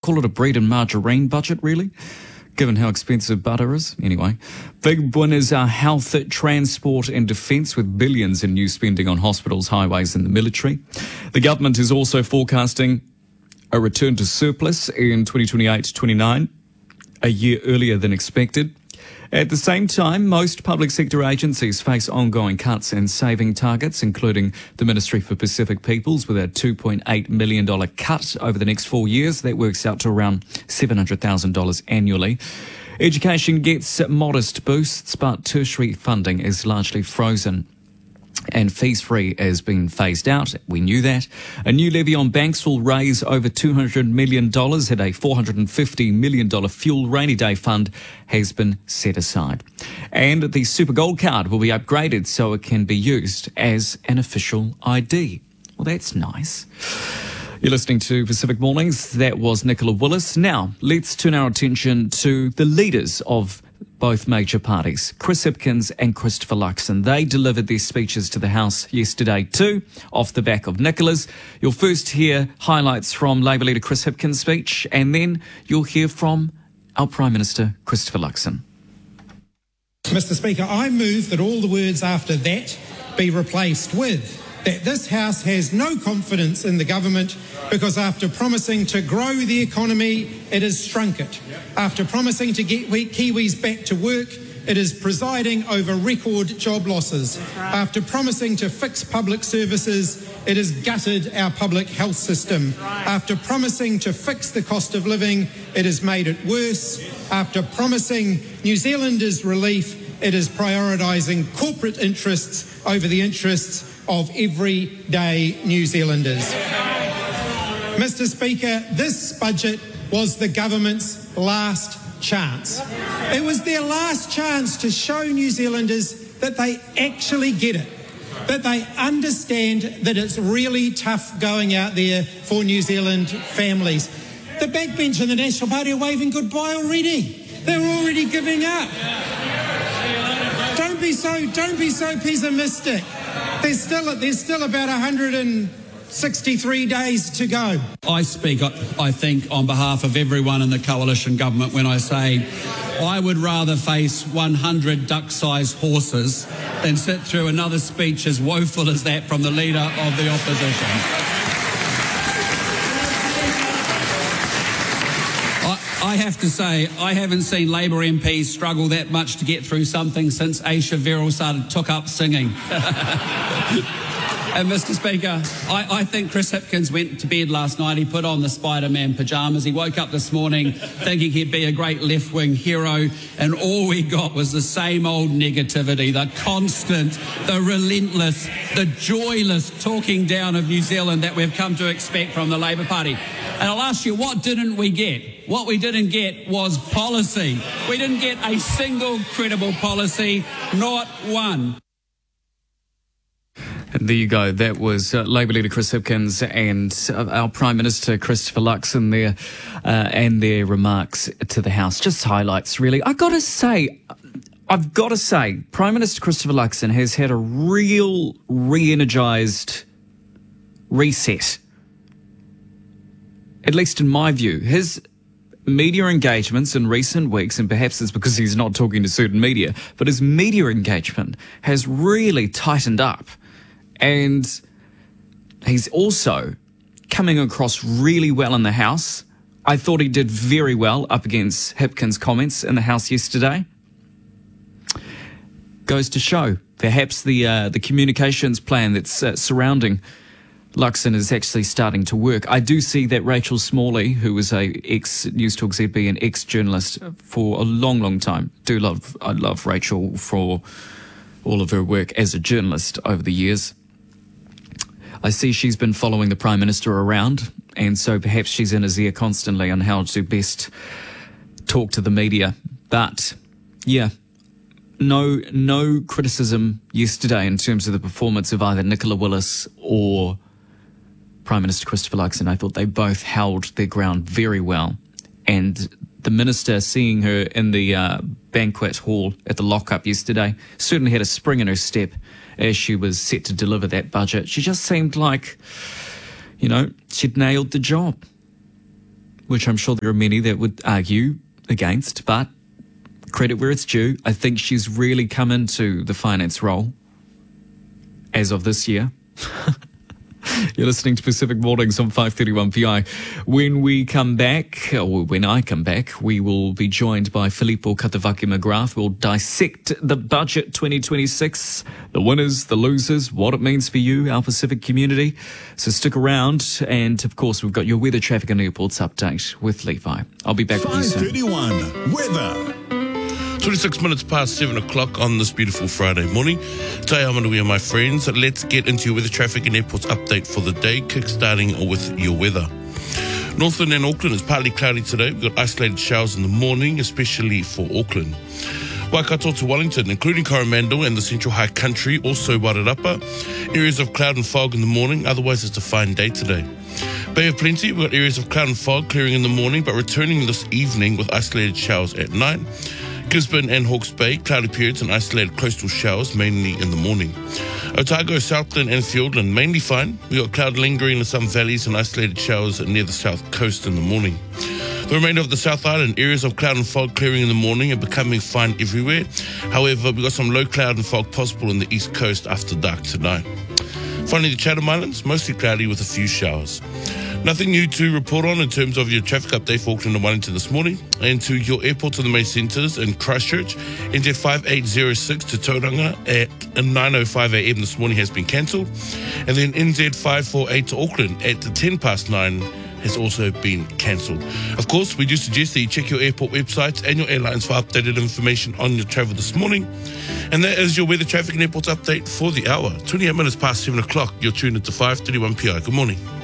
call it a bread and margarine budget, really, given how expensive butter is. Anyway, big winners are health, transport and defence, with billions in new spending on hospitals, highways and the military. The government is also forecasting a return to surplus in 2028-29, a year earlier than expected. At the same time, most public sector agencies face ongoing cuts and saving targets, including the Ministry for Pacific Peoples with a $2.8 million cut over the next 4 years. That works out to around $700,000 annually. Education gets modest boosts, but tertiary funding is largely frozen. And fees-free has been phased out. We knew that. A new levy on banks will raise over $200 million, and a $450 million fuel rainy day fund has been set aside. And the Super Gold card will be upgraded so it can be used as an official ID. Well, that's nice. You're listening to Pacific Mornings. That was Nicola Willis. Now, let's turn our attention to the leaders of both major parties, Chris Hipkins and Christopher Luxon. They delivered their speeches to the House yesterday too, off the back of Nicola's. You'll first hear highlights from Labour leader Chris Hipkins' speech, and then you'll hear from our Prime Minister, Christopher Luxon. Mr Speaker, I move that all the words after that be replaced with that this House has no confidence in the government because after promising to grow the economy, it has shrunk it. After promising to get Kiwis back to work, it is presiding over record job losses. After promising to fix public services, it has gutted our public health system. After promising to fix the cost of living, it has made it worse. After promising New Zealanders relief, it is prioritising corporate interests over the interests of everyday New Zealanders. Mr Speaker, this budget was the government's last chance. It was their last chance to show New Zealanders that they actually get it, that they understand that it's really tough going out there for New Zealand families. The backbench and the National Party are waving goodbye already. They're already giving up. Don't be so pessimistic. There's still about 163 days to go. I speak, I think, on behalf of everyone in the coalition government when I say I would rather face 100 duck-sized horses than sit through another speech as woeful as that from the leader of the opposition. I have to say, I haven't seen Labour MPs struggle that much to get through something since Aisha Verrall took up singing. And Mr Speaker, I think Chris Hipkins went to bed last night, he put on the Spider-Man pyjamas, he woke up this morning thinking he'd be a great left-wing hero, and all we got was the same old negativity, the constant, the relentless, the joyless talking down of New Zealand that we've come to expect from the Labour Party. And I'll ask you, what didn't we get? What we didn't get was policy. We didn't get a single credible policy, not one. And there you go. That was Labour leader Chris Hipkins and our Prime Minister Christopher Luxon there, and their remarks to the House. Just highlights, really. I've got to say, Prime Minister Christopher Luxon has had a real re-energised reset, at least in my view. His media engagements in recent weeks, and perhaps it's because he's not talking to certain media, but his media engagement has really tightened up. And he's also coming across really well in the House. I thought he did very well up against Hipkins' comments in the House yesterday. Goes to show, perhaps the communications plan that's surrounding Luxon is actually starting to work. I do see that Rachel Smalley, who was a ex-News Talk ZB and ex-journalist for a long, long time, I love Rachel for all of her work as a journalist over the years. I see she's been following the Prime Minister around, and so perhaps she's in his ear constantly on how to best talk to the media. But, yeah, no criticism yesterday in terms of the performance of either Nicola Willis or Prime Minister Christopher Luxon. I thought they both held their ground very well. And the Minister, seeing her in the banquet hall at the lockup yesterday, certainly had a spring in her step as she was set to deliver that budget. She just seemed like, she'd nailed the job. which I'm sure there are many that would argue against, but credit where it's due. I think she's really come into the finance role as of this year. You're listening to Pacific Mornings on 531 PI. When we come back, or when I come back, we will be joined by Filippo Katavaki-McGrath. We'll dissect the budget 2026, the winners, the losers, what it means for you, our Pacific community. So stick around. And, of course, we've got your weather, traffic and airports update with Levi. I'll be back with you soon. 5:31 weather. 26 minutes past 7 o'clock on this beautiful Friday morning. Today I'm Manuia, my friends. Let's get into your weather, traffic and airports update for the day, kickstarting with your weather. Northland and Auckland is partly cloudy today. We've got isolated showers in the morning, especially for Auckland. Waikato to Wellington, including Coromandel and the Central High Country, also Wairarapa. Areas of cloud and fog in the morning, otherwise it's a fine day today. Bay of Plenty, we've got areas of cloud and fog clearing in the morning, but returning this evening with isolated showers at night. Gisborne and Hawke's Bay, cloudy periods and isolated coastal showers, mainly in the morning. Otago, Southland and Fiordland, mainly fine. We've got cloud lingering in some valleys and isolated showers near the south coast in the morning. The remainder of the South Island, areas of cloud and fog clearing in the morning and becoming fine everywhere. However, we've got some low cloud and fog possible on the east coast after dark tonight. Finally, the Chatham Islands, mostly cloudy with a few showers. Nothing new to report on in terms of your traffic update for Auckland and Wellington this morning. And to your airports and the main centres in Christchurch, NZ 5806 to Tauranga at 9:05 a.m. this morning has been cancelled. And then NZ 548 to Auckland at 9:10 has also been cancelled. Of course, we do suggest that you check your airport websites and your airlines for updated information on your travel this morning. And that is your weather, traffic and airports update for the hour. 28 minutes past 7 o'clock, you're tuned into 531 PI. Good morning.